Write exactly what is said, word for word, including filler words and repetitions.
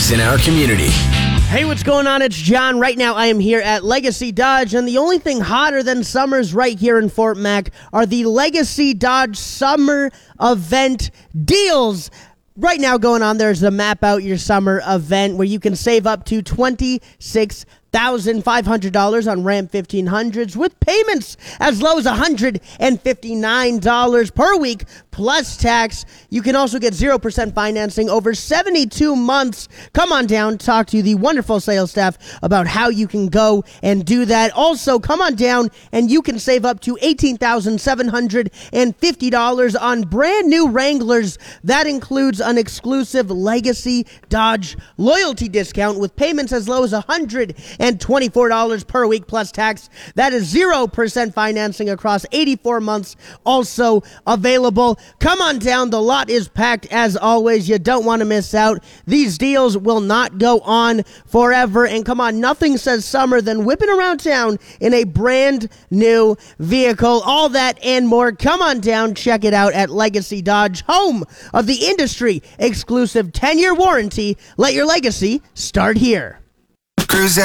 lives in our community. Hey, what's going on? It's John. Right now, I am here at Legacy Dodge, and the only thing hotter than summers right here in Fort Mac are the Legacy Dodge Summer Event Deals. Right now going on, there's the Map Out Your Summer event where you can save up to twenty-six thousand five hundred dollars on Ram fifteen hundreds with payments as low as one hundred fifty-nine dollars per week plus tax. You can also get zero percent financing over seventy-two months. Come on down, talk to the wonderful sales staff about how you can go and do that. Also, come on down and you can save up to eighteen thousand seven hundred fifty dollars on brand new Wranglers. That includes an exclusive Legacy Dodge loyalty discount with payments as low as one hundred twenty-four dollars per week plus tax. That is zero percent financing across eighty-four months, also available. Come on down. The lot is packed as always. You don't want to miss out. These deals will not go on forever. And come on, nothing says summer than whipping around town in a brand new vehicle. All that and more. Come on down. Check it out at Legacy Dodge, home of the industry exclusive ten-year warranty. Let your legacy start here. Cruise